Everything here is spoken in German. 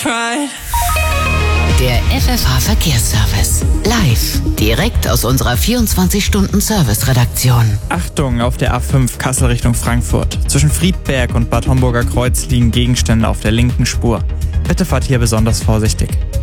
Der FFH-Verkehrsservice. Live. Direkt aus unserer 24-Stunden-Service-Redaktion. Achtung, auf der A5 Kassel Richtung Frankfurt. Zwischen Friedberg und Bad Homburger Kreuz liegen Gegenstände auf der linken Spur. Bitte fahrt hier besonders vorsichtig.